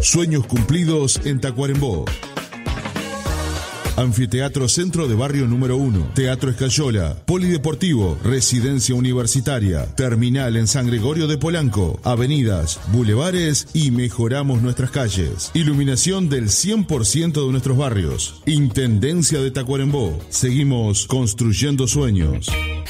Sueños cumplidos en Tacuarembó. Anfiteatro Centro de Barrio número 1, Teatro Escayola, Polideportivo, Residencia Universitaria, Terminal en San Gregorio de Polanco, avenidas, bulevares y mejoramos nuestras calles. Iluminación del 100% de nuestros barrios. Intendencia de Tacuarembó. Seguimos construyendo sueños.